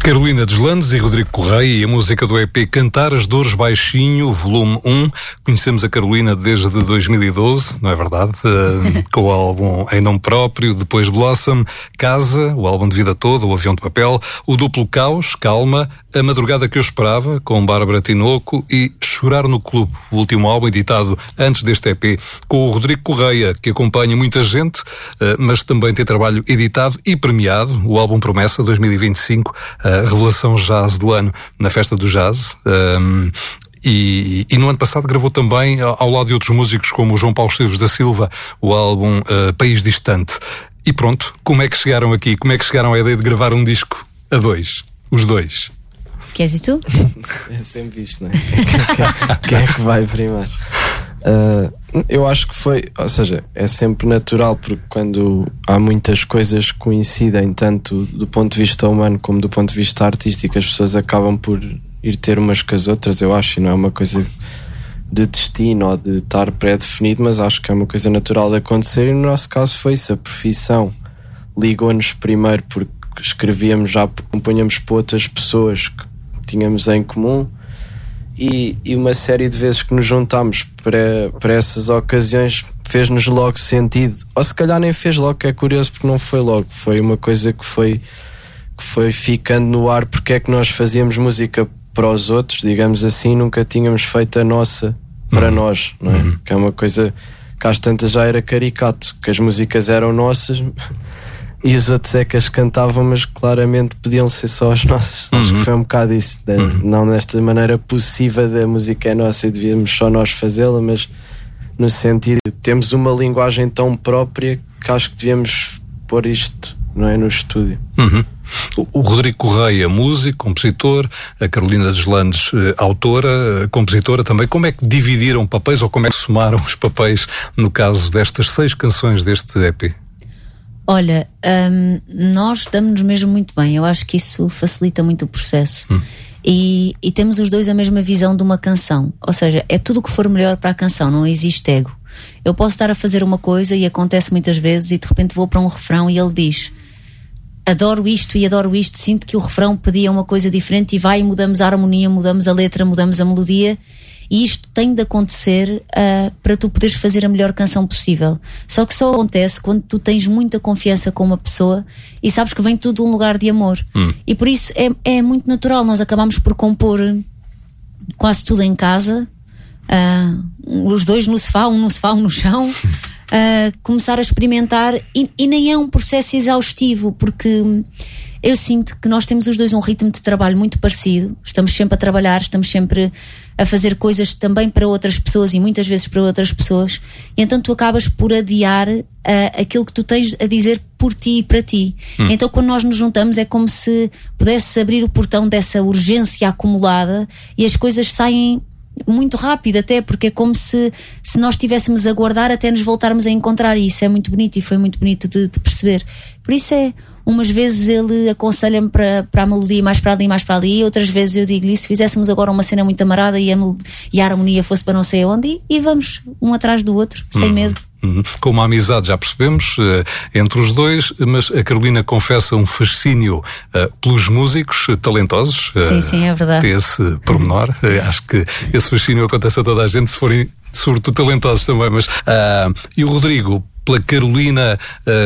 Carolina Deslandes e Rodrigo Correia e a música do EP Cantar as Dores Baixinho, volume 1. Conhecemos a Carolina desde 2012, não é verdade? Com o álbum Em Nome Próprio, depois Blossom, Casa, o álbum de vida toda, o Avião de Papel, o duplo Caos, Calma, A Madrugada que eu Esperava, com Bárbara Tinoco, e Chorar no Clube, o último álbum editado antes deste EP, com o Rodrigo Correia, que acompanha muita gente, mas também tem trabalho editado e premiado, o álbum Promessa 2025, a revelação jazz do ano na Festa do Jazz. E no ano passado gravou também, ao lado de outros músicos como o João Paulo Esteves da Silva, o álbum País Distante. E pronto, como é que chegaram aqui? Como é que chegaram à ideia de gravar um disco a dois? Os dois. Queres ir tu? É sempre isto, não é? Quem é que vai primeiro? Eu acho que foi, ou seja, é sempre natural, porque quando há muitas coisas que coincidem, tanto do ponto de vista humano como do ponto de vista artístico, as pessoas acabam por ir ter umas com as outras, eu acho, e não é uma coisa de destino ou de estar pré-definido, mas acho que é uma coisa natural de acontecer, e no nosso caso foi isso. A profissão ligou-nos primeiro porque escrevíamos, já compunhamos para outras pessoas que tínhamos em comum, e uma série de vezes que nos juntámos para essas ocasiões fez-nos logo sentido, ou se calhar nem fez logo, que é curioso porque não foi logo, foi uma coisa que foi ficando no ar, porque é que nós fazíamos música para os outros, digamos assim, nunca tínhamos feito a nossa para nós, não é? Que é uma coisa que às tantas já era caricato, que as músicas eram nossas e os outros é que as cantavam, mas claramente podiam ser só as nossas. Acho que foi um bocado isso, não desta maneira possessiva da música é nossa e devíamos só nós fazê-la, mas no sentido de temos uma linguagem tão própria que acho que devíamos pôr isto, não é, no estúdio. O Rodrigo Correia, músico, compositor, a Carolina Deslandes, autora, compositora também. Como é que dividiram papéis, ou como é que somaram os papéis no caso destas 6 canções deste EP? Olha, nós damos-nos mesmo muito bem. Eu acho que isso facilita muito o processo. E temos os dois a mesma visão de uma canção. Ou seja, é tudo o que for melhor para a canção, não existe ego. Eu posso estar a fazer uma coisa, e acontece muitas vezes, e de repente vou para um refrão e ele diz: adoro isto e adoro isto, sinto que o refrão pedia uma coisa diferente, e vai e mudamos a harmonia, mudamos a letra, mudamos a melodia. E isto tem de acontecer para tu poderes fazer a melhor canção possível. Só que só acontece quando tu tens muita confiança com uma pessoa e sabes que vem tudo de um lugar de amor. E por isso é muito natural. Nós acabamos por compor quase tudo em casa, os dois no sofá, um no chão, começar a experimentar, e nem é um processo exaustivo, porque eu sinto que nós temos os dois um ritmo de trabalho muito parecido. Estamos sempre a trabalhar, estamos sempre a fazer coisas também para outras pessoas, e muitas vezes para outras pessoas, e então tu acabas por adiar aquilo que tu tens a dizer por ti e para ti. Então quando nós nos juntamos é como se pudesse abrir o portão dessa urgência acumulada, e as coisas saem muito rápido, até porque é como se nós estivéssemos a guardar até nos voltarmos a encontrar, e isso é muito bonito, e foi muito bonito de perceber. Por isso umas vezes ele aconselha-me para a melodia mais para ali, outras vezes eu digo-lhe: se fizéssemos agora uma cena muito amarada e a harmonia fosse para não sei onde, e vamos um atrás do outro, sem medo. Com uma amizade, já percebemos, entre os dois, mas a Carolina confessa um fascínio pelos músicos talentosos. Sim, é verdade. Tem esse pormenor. Acho que esse fascínio acontece a toda a gente, se forem sobretudo talentosos também. Mas, e o Rodrigo, pela Carolina,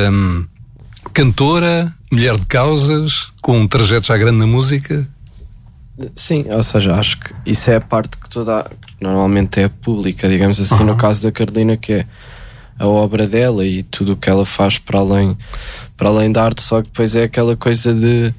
cantora, mulher de causas, com um trajeto já grande na música? Sim, ou seja, acho que isso é a parte que normalmente é pública, digamos assim, no caso da Carolina, que é a obra dela e tudo o que ela faz para além da arte. Só que depois é aquela coisa de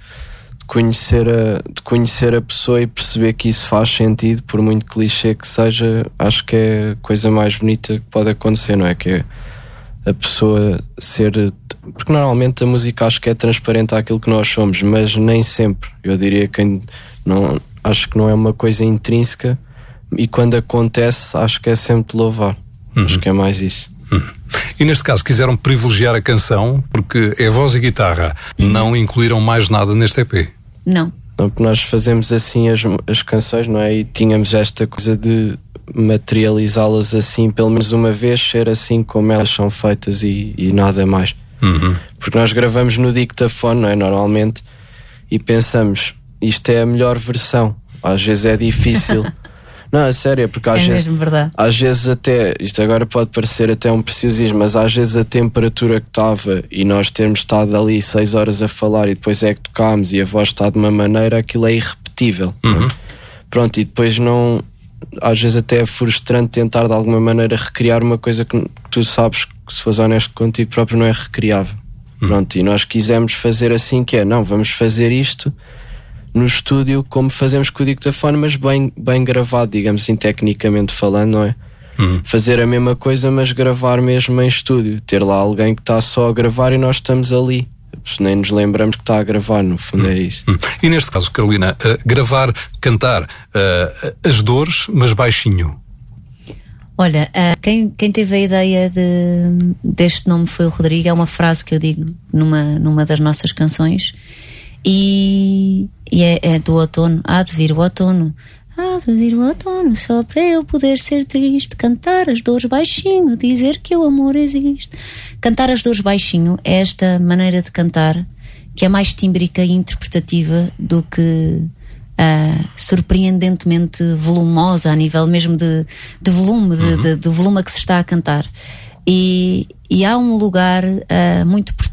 conhecer a pessoa e perceber que isso faz sentido, por muito clichê que seja. Acho que é a coisa mais bonita que pode acontecer, não é? Que é a pessoa ser... Porque normalmente a música acho que é transparente àquilo que nós somos, mas nem sempre. Eu diria que não, acho que não é uma coisa intrínseca, e quando acontece acho que é sempre de louvar. Acho que é mais isso. E neste caso quiseram privilegiar a canção, porque é voz e guitarra, não incluíram mais nada neste EP? Não. Porque nós fazemos assim as canções, não é? E tínhamos esta coisa de materializá-las assim, pelo menos uma vez, ser assim como elas são feitas, e nada mais. Porque nós gravamos no dictafone, não é? Normalmente, e pensamos, isto é a melhor versão. Às vezes é difícil. Não, é sério, porque às vezes, mesmo verdade. Às vezes até, isto agora pode parecer até um preciosismo, mas às vezes a temperatura que estava e nós termos estado ali 6 horas a falar e depois é que tocámos e a voz está de uma maneira, aquilo é irrepetível. Não é? Pronto, e depois não, às vezes até é frustrante tentar de alguma maneira recriar uma coisa que tu sabes que, se fores honesto contigo próprio, não é recriável. Pronto, e nós quisemos fazer assim, que é, não, vamos fazer isto no estúdio como fazemos com o dictafone, mas bem gravado, digamos assim, tecnicamente falando, não é? Fazer a mesma coisa, mas gravar mesmo em estúdio, ter lá alguém que está só a gravar e nós estamos ali, nem nos lembramos que está a gravar, no fundo é isso. E neste caso, Carolina, gravar, cantar as dores, mas baixinho. Olha, quem teve a ideia deste nome foi o Rodrigo. É uma frase que eu digo numa das nossas canções, e é do outono. Há de vir o outono, há de vir o outono, só para eu poder ser triste, cantar as dores baixinho, dizer que o amor existe. Cantar as dores baixinho é esta maneira de cantar que é mais tímbrica e interpretativa do que surpreendentemente volumosa, a nível mesmo de volume, de volume a que se está a cantar. E há um lugar muito